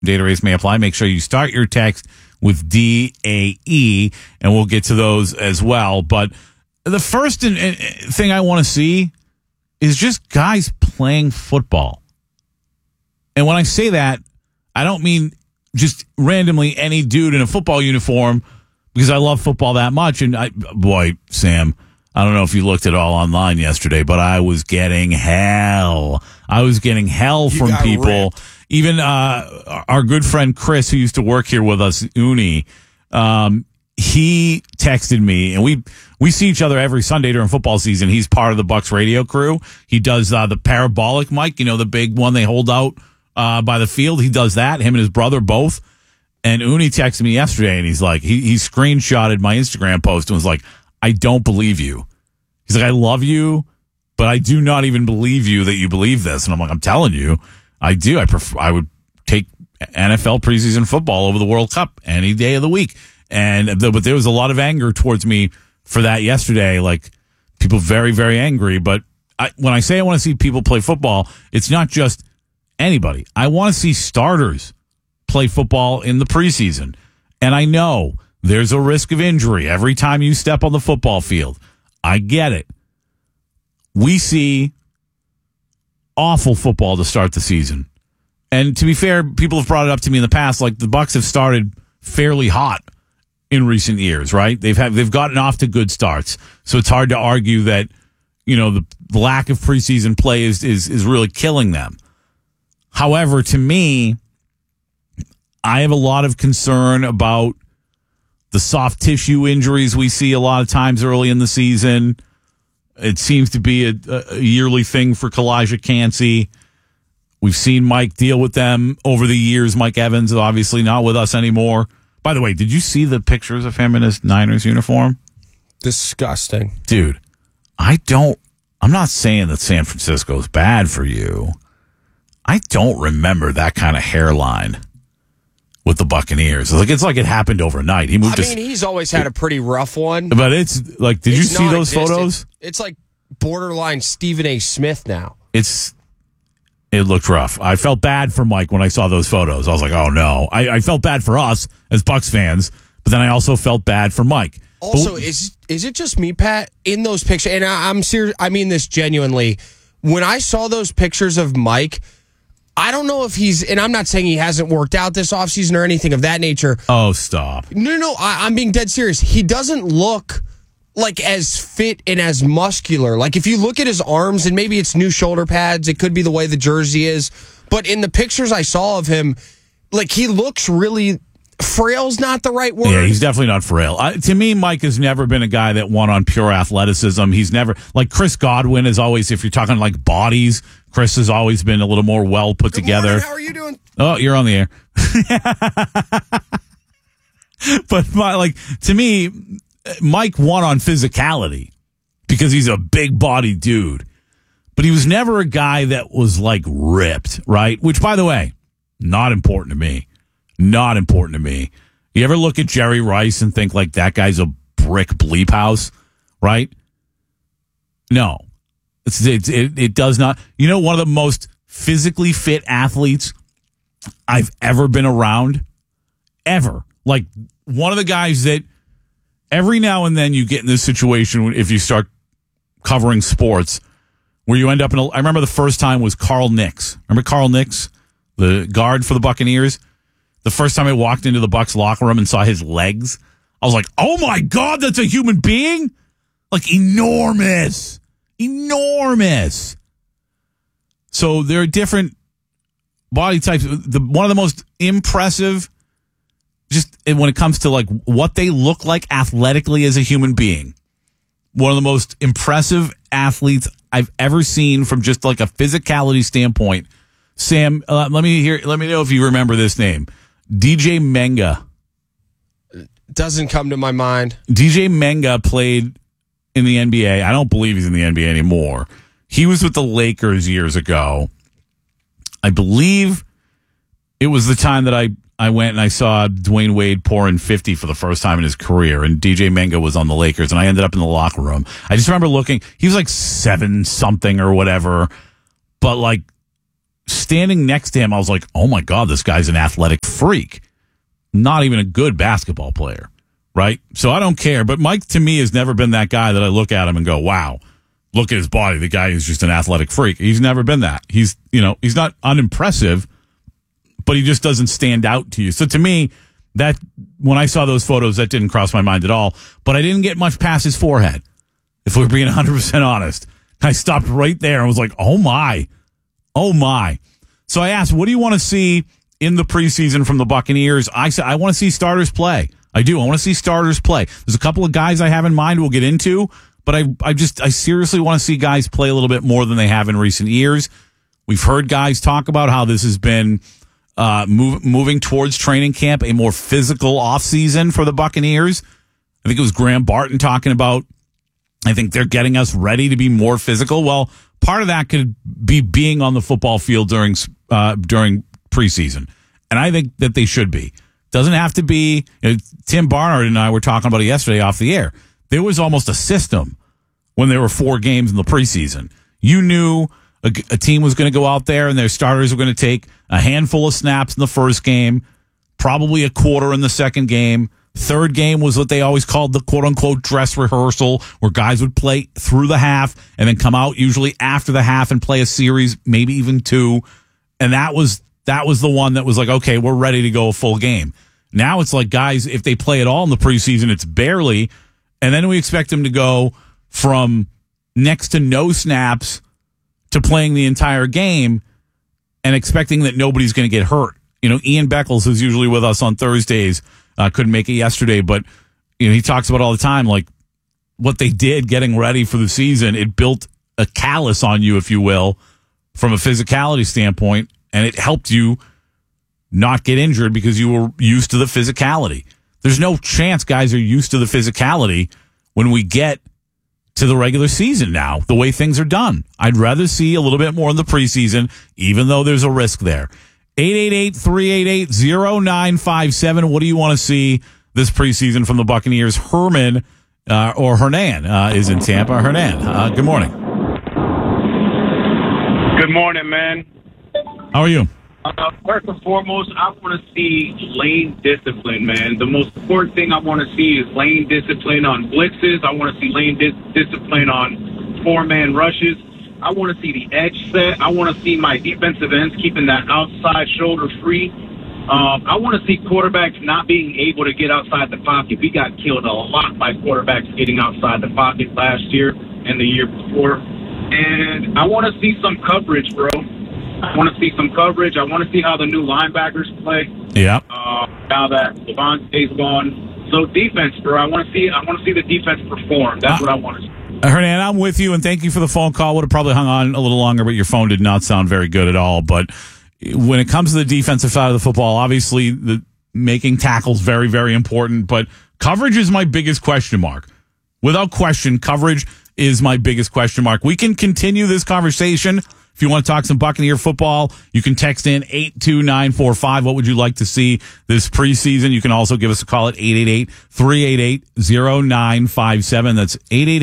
Data rates may apply. Make sure you start your text with DAE, and we'll get to those as well. But the first thing I want to see is just guys playing football. And when I say that, I don't mean just randomly any dude in a football uniform, because I love football that much. And boy, Sam, I don't know if you looked at all online yesterday, but I was getting hell. I was getting hell from people. Ripped. Even our good friend Chris, who used to work here with us, Uni, he texted me, and we see each other every Sunday during football season. He's part of the Bucs radio crew. He does the parabolic mic, the big one they hold out by the field. He does that, him and his brother both. And Uni texted me yesterday, and he's like, he screenshotted my Instagram post and was like, I don't believe you. He's like, I love you, but I do not even believe you that you believe this. And I'm like, I'm telling you, I do. I would take NFL preseason football over the World Cup any day of the week. But there was a lot of anger towards me for that yesterday. Like, people very, very angry. But when I say I want to see people play football, it's not just anybody. I want to see starters play football in the preseason. And I know there's a risk of injury every time you step on the football field. I get it. We see awful football to start the season. And to be fair, people have brought it up to me in the past, like the Bucs have started fairly hot in recent years, right? They've gotten off to good starts. So it's hard to argue that, the lack of preseason play is really killing them. However, to me, I have a lot of concern about the soft tissue injuries we see a lot of times early in the season. It seems to be a yearly thing for Kalijah Kancey. We've seen Mike deal with them over the years. Mike Evans is obviously not with us anymore. By the way, did you see the pictures of him in his Niners uniform? Disgusting. Dude, I'm not saying that San Francisco is bad for you. I don't remember that kind of hairline with the Buccaneers. It's like it happened overnight. He's always had a pretty rough one. But it's like, did you see those photos? It's like borderline Stephen A. Smith now. It looked rough. I felt bad for Mike when I saw those photos. I was like, oh no. I felt bad for us as Bucs fans, but then I also felt bad for Mike. Also, is it just me, Pat, in those pictures? And I'm serious. I mean this genuinely. When I saw those pictures of Mike, I don't know if and I'm not saying he hasn't worked out this offseason or anything of that nature. Oh, stop. No, I'm being dead serious. He doesn't look like as fit and as muscular. Like, if you look at his arms, and maybe it's new shoulder pads, it could be the way the jersey is, but in the pictures I saw of him, like, he looks really... Frail's not the right word. Yeah, he's definitely not frail. To me, Mike has never been a guy that won on pure athleticism. He's never, like Chris Godwin is always, if you're talking like bodies, Chris has always been a little more well put together. Morning, how are you doing? Oh, you're on the air. But to me, Mike won on physicality because he's a big body dude. But he was never a guy that was like ripped, right? Which, by the way, not important to me. Not important to me. You ever look at Jerry Rice and think like that guy's a brick bleep house, right? No, it does not. One of the most physically fit athletes I've ever been around, ever. Like, one of the guys that every now and then you get in this situation if you start covering sports where you end up I remember the first time was Carl Nicks. Remember Carl Nicks, the guard for the Buccaneers? The first time I walked into the Bucs locker room and saw his legs, I was like, oh my God, that's a human being? Like, enormous. Enormous. So there are different body types. One of the most impressive, just when it comes to like what they look like athletically as a human being, one of the most impressive athletes I've ever seen from just like a physicality standpoint. Sam, let me know if you remember this name. DJ Menga. Doesn't come to my mind. DJ Menga played in the NBA. I don't believe he's in the NBA anymore. He was with the Lakers years ago. I believe it was the time that I went and I saw Dwayne Wade pour in 50 for the first time in his career, and DJ Menga was on the Lakers, and I ended up in the locker room. I just remember looking. He was like 7-something or whatever, but like standing next to him, I was like, oh my God, this guy's an athletic freak. Not even a good basketball player, right? So I don't care. But Mike, to me, has never been that guy that I look at him and go, wow, look at his body. The guy is just an athletic freak. He's never been that. He's not unimpressive, but he just doesn't stand out to you. So to me, that when I saw those photos, that didn't cross my mind at all. But I didn't get much past his forehead, if we're being 100% honest. I stopped right there and was like, oh my. So I asked, what do you want to see in the preseason from the Buccaneers? I said, I want to see starters play. I do. I want to see starters play. There's a couple of guys I have in mind we'll get into, but I seriously want to see guys play a little bit more than they have in recent years. We've heard guys talk about how this has been moving towards training camp, a more physical offseason for the Buccaneers. I think it was Graham Barton talking about, I think they're getting us ready to be more physical. Well, part of that could be being on the football field during preseason. And I think that they should be. Doesn't have to be. Tim Barnard and I were talking about it yesterday off the air. There was almost a system when there were 4 games in the preseason. You knew a team was going to go out there and their starters were going to take a handful of snaps in the first game, probably a quarter in the second game. Third game was what they always called the quote-unquote dress rehearsal, where guys would play through the half and then come out usually after the half and play a series, maybe even 2. And that was the one that was like, okay, we're ready to go a full game. Now it's like, guys, if they play at all in the preseason, it's barely. And then we expect them to go from next to no snaps to playing the entire game and expecting that nobody's going to get hurt. Ian Beckles, who's usually with us on Thursdays, couldn't make it yesterday, but he talks about all the time, like what they did getting ready for the season. It built a callus on you, if you will, from a physicality standpoint, and it helped you not get injured because you were used to the physicality. There's no chance guys are used to the physicality when we get to the regular season now, the way things are done. I'd rather see a little bit more in the preseason, even though there's a risk there. 888-388-0957. What do you want to see this preseason from the Buccaneers? Hernan is in Tampa. Hernan, good morning. Good morning, man. How are you? First and foremost, I want to see lane discipline, man. The most important thing I want to see is lane discipline on blitzes. I want to see lane discipline on 4-man rushes. I want to see the edge set. I want to see my defensive ends keeping that outside shoulder free. I want to see quarterbacks not being able to get outside the pocket. We got killed a lot by quarterbacks getting outside the pocket last year and the year before. And I want to see some coverage, bro. I want to see some coverage. I want to see how the new linebackers play. Yeah. Now that Devontae's gone. So defense, bro. I want to see the defense perform. That's what I want to see. Hernan, I'm with you, and thank you for the phone call. Would have probably hung on a little longer, but your phone did not sound very good at all. But when it comes to the defensive side of the football, obviously the making tackles very, very important. But coverage is my biggest question mark. Without question, coverage is my biggest question mark. We can continue this conversation. If you want to talk some Buccaneer football, you can text in 82945. What would you like to see this preseason? You can also give us a call at 888-388-0957. That's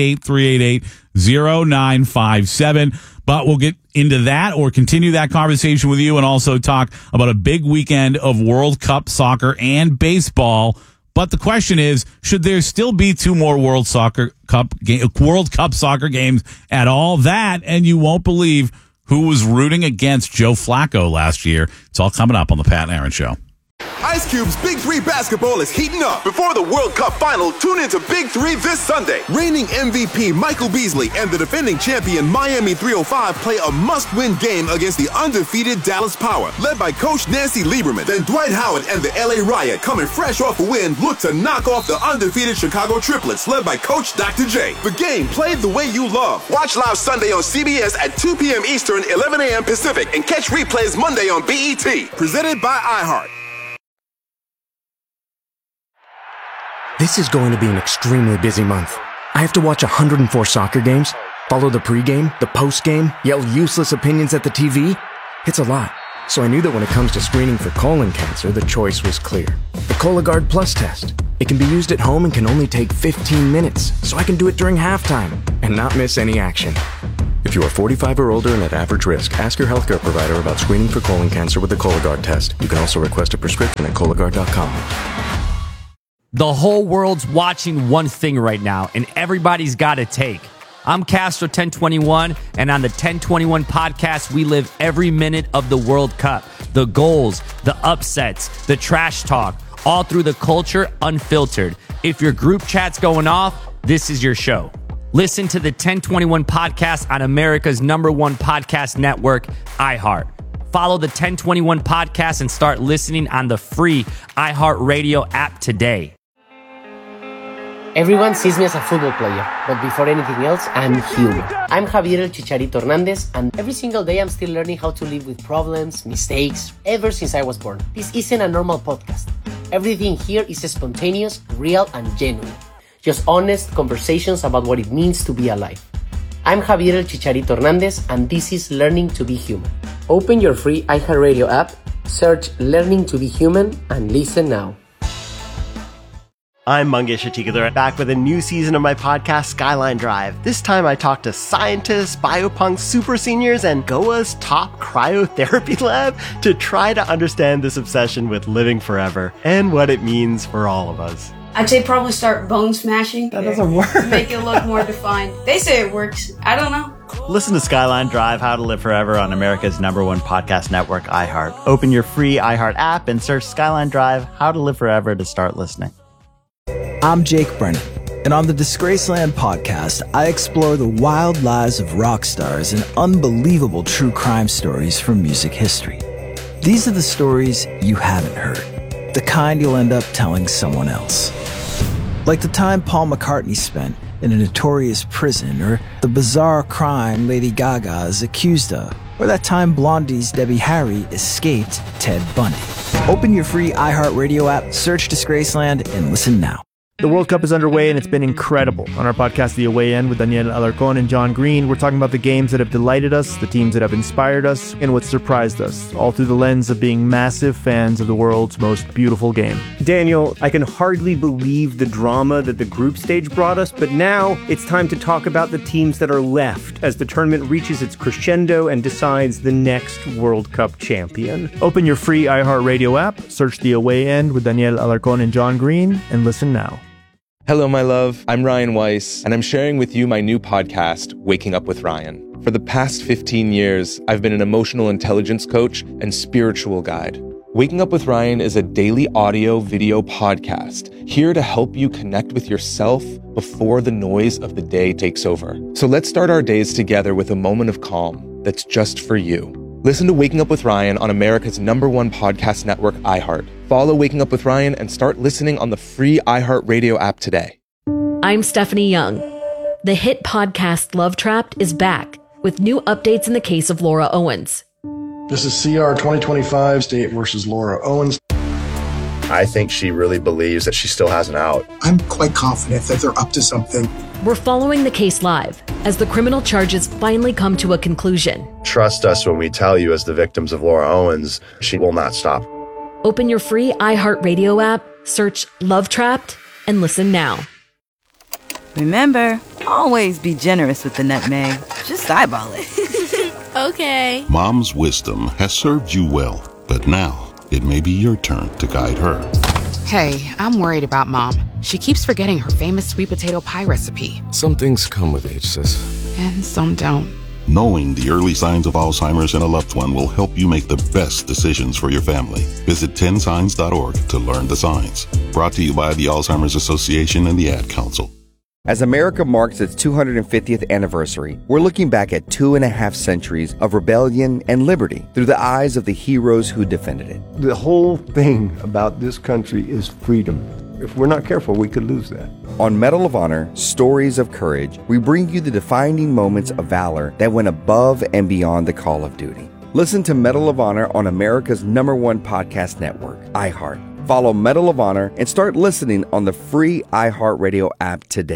888-388-0957. But we'll get into that or continue that conversation with you and also talk about a big weekend of World Cup soccer and baseball. But the question is, should there still be 2 more World Cup soccer games at all? That, and you won't believe who was rooting against Joe Flacco last year. It's all coming up on the Pat and Aaron Show. Ice Cube's Big 3 basketball is heating up. Before the World Cup final, tune into Big 3 this Sunday. Reigning MVP Michael Beasley and the defending champion Miami 305 play a must-win game against the undefeated Dallas Power. Led by Coach Nancy Lieberman, then Dwight Howard and the LA Riot, coming fresh off a win, look to knock off the undefeated Chicago Triplets, led by Coach Dr. J. The game played the way you love. Watch live Sunday on CBS at 2 p.m. Eastern, 11 a.m. Pacific, and catch replays Monday on BET. Presented by iHeart. This is going to be an extremely busy month. I have to watch 104 soccer games, follow the pregame, the postgame, yell useless opinions at the TV. It's a lot. So I knew that when it comes to screening for colon cancer, the choice was clear. The Cologuard Plus test. It can be used at home and can only take 15 minutes, so I can do it during halftime and not miss any action. If you are 45 or older and at average risk, ask your healthcare provider about screening for colon cancer with the Cologuard test. You can also request a prescription at Cologuard.com. The whole world's watching one thing right now, and everybody's got a take. I'm Castro 1021, and on the 1021 podcast, we live every minute of the World Cup. The goals, the upsets, the trash talk, all through the culture unfiltered. If your group chat's going off, this is your show. Listen to the 1021 podcast on America's #1 podcast network, iHeart. Follow the 1021 podcast and start listening on the free iHeartRadio app today. Everyone sees me as a football player, but before anything else, I'm human. I'm Javier El Chicharito Hernandez, and every single day I'm still learning how to live with problems, mistakes, ever since I was born. This isn't a normal podcast. Everything here is spontaneous, real, and genuine. Just honest conversations about what it means to be alive. I'm Javier El Chicharito Hernandez, and this is Learning to Be Human. Open your free iHeartRadio app, search Learning to Be Human, and listen now. I'm Mangesh Atikadar, back with a new season of my podcast, Skyline Drive. This time I talk to scientists, biopunks, super seniors, and Goa's top cryotherapy lab to try to understand this obsession with living forever and what it means for all of us. I'd say probably start bone smashing. That doesn't work. Make it look more defined. They say it works. I don't know. Listen to Skyline Drive, How to Live Forever on America's #1 podcast network, iHeart. Open your free iHeart app and search Skyline Drive, How to Live Forever to start listening. I'm Jake Brennan, and on the Disgraceland podcast, I explore the wild lives of rock stars and unbelievable true crime stories from music history. These are the stories you haven't heard, the kind you'll end up telling someone else. Like the time Paul McCartney spent in a notorious prison, or the bizarre crime Lady Gaga is accused of, or that time Blondie's Debbie Harry escaped Ted Bundy. Open your free iHeartRadio app, search Disgraceland, and listen now. The World Cup is underway, and it's been incredible. On our podcast, The Away End, with Daniel Alarcón and John Green, we're talking about the games that have delighted us, the teams that have inspired us, and what surprised us, all through the lens of being massive fans of the world's most beautiful game. Daniel, I can hardly believe the drama that the group stage brought us, but now it's time to talk about the teams that are left as the tournament reaches its crescendo and decides the next World Cup champion. Open your free iHeartRadio app, search The Away End with Daniel Alarcón and John Green, and listen now. Hello, my love. I'm Ryan Weiss, and I'm sharing with you my new podcast, Waking Up with Ryan. For the past 15 years, I've been an emotional intelligence coach and spiritual guide. Waking Up with Ryan is a daily audio video podcast here to help you connect with yourself before the noise of the day takes over. So let's start our days together with a moment of calm that's just for you. Listen to Waking Up with Ryan on America's #1 podcast network, iHeart. Follow Waking Up with Ryan and start listening on the free iHeartRadio app today. I'm Stephanie Young. The hit podcast Love Trapped is back with new updates in the case of Laura Owens. This is CR 2025, State versus Laura Owens. I think she really believes that she still has an out. I'm quite confident that they're up to something. We're following the case live as the criminal charges finally come to a conclusion. Trust us when we tell you, as the victims of Laura Owens, she will not stop. Open your free iHeartRadio app, search Love Trapped, and listen now. Remember, always be generous with the nutmeg. Just eyeball it. Okay. Mom's wisdom has served you well, but now it may be your turn to guide her. Hey, I'm worried about Mom. She keeps forgetting her famous sweet potato pie recipe. Some things come with age, sis. And some don't. Knowing the early signs of Alzheimer's in a loved one will help you make the best decisions for your family. Visit 10signs.org to learn the signs. Brought to you by the Alzheimer's Association and the Ad Council. As America marks its 250th anniversary, we're looking back at 2.5 centuries of rebellion and liberty through the eyes of the heroes who defended it. The whole thing about this country is freedom. If we're not careful, we could lose that. On Medal of Honor, Stories of Courage, we bring you the defining moments of valor that went above and beyond the call of duty. Listen to Medal of Honor on America's #1 podcast network, iHeart. Follow Medal of Honor and start listening on the free iHeartRadio app today.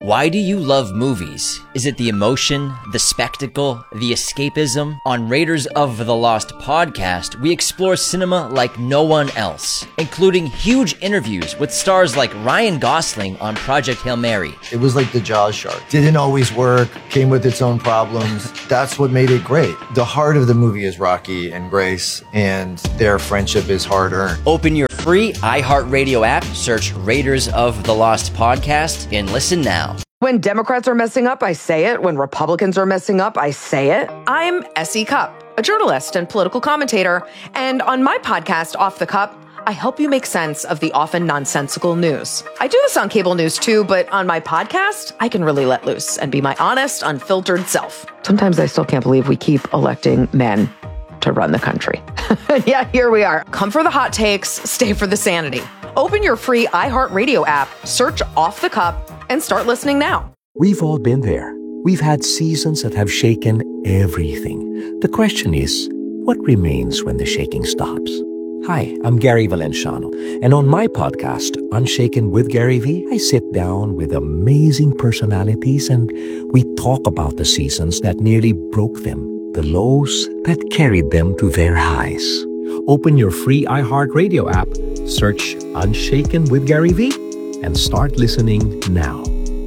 Why do you love movies? Is it the emotion, the spectacle, the escapism? On Raiders of the Lost podcast, we explore cinema like no one else, including huge interviews with stars like Ryan Gosling on Project Hail Mary. It was like the Jaws shark. Didn't always work, came with its own problems. That's what made it great. The heart of the movie is Rocky and Grace, and their friendship is hard-earned. Open your free iHeartRadio app, search Raiders of the Lost podcast, and listen now. When Democrats are messing up, I say it. When Republicans are messing up, I say it. I'm S.E. Cupp, a journalist and political commentator. And on my podcast, Off the Cup, I help you make sense of the often nonsensical news. I do this on cable news too, but on my podcast, I can really let loose and be my honest, unfiltered self. Sometimes I still can't believe we keep electing men to run the country. Yeah, here we are. Come for the hot takes, stay for the sanity. Open your free iHeartRadio app, search Off the Cup, and start listening now. We've all been there. We've had seasons that have shaken everything. The question is, what remains when the shaking stops? Hi, I'm Gary Valenciano, and on my podcast, Unshaken with Gary V, I sit down with amazing personalities and we talk about the seasons that nearly broke them, the lows that carried them to their highs. Open your free iHeartRadio app, search Unshaken with Gary V, and start listening now.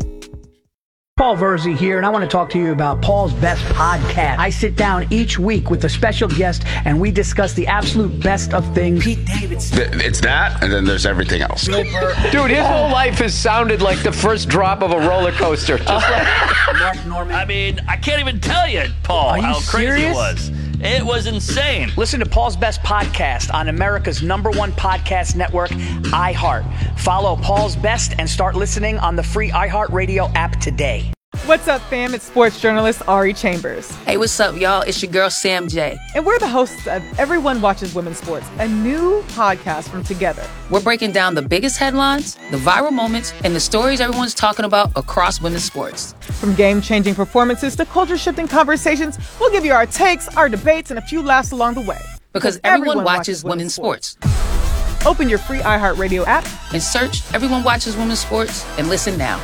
Paul Verzi here, and I want to talk to you about Paul's Best Podcast. I sit down each week with a special guest, and we discuss the absolute best of things. Pete Davidson. It's that, and then there's everything else. Dude, his whole life has sounded like the first drop of a roller coaster. Just like Mark Norman. I mean, I can't even tell you, Paul, how crazy it was. It was insane. Listen to Paul's Best Podcast on America's #1 podcast network, iHeart. Follow Paul's Best and start listening on the free iHeartRadio app today. What's up, fam? It's sports journalist Ari Chambers. Hey, what's up, y'all? It's your girl, Sam J. And we're the hosts of Everyone Watches Women's Sports, a new podcast from Together. We're breaking down the biggest headlines, the viral moments, and the stories everyone's talking about across women's sports. From game-changing performances to culture-shifting conversations, we'll give you our takes, our debates, and a few laughs along the way. Because everyone watches women's sports. Open your free iHeartRadio app and search Everyone Watches Women's Sports and listen now.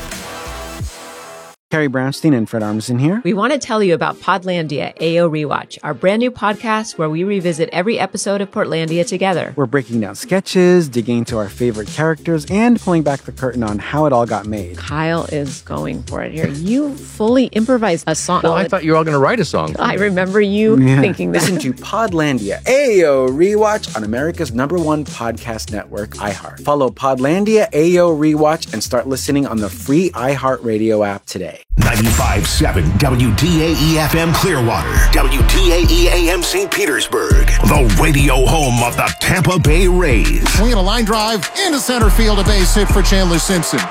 Carrie Brownstein and Fred Armisen here. We want to tell you about Podlandia AO Rewatch, our brand new podcast where we revisit every episode of Portlandia together. We're breaking down sketches, digging into our favorite characters, and pulling back the curtain on how it all got made. Kyle is going for it here. You fully improvised a song. Well, I thought you were all going to write a song. I remember you thinking that. Listen to Podlandia AO Rewatch on America's #1 podcast network, iHeart. Follow Podlandia AO Rewatch and start listening on the free iHeartRadio app today. 95.7 WDAE-FM Clearwater, WDAE-AM St. Petersburg, the radio home of the Tampa Bay Rays. Swinging a line drive into center field, a base hit for Chandler Simpson.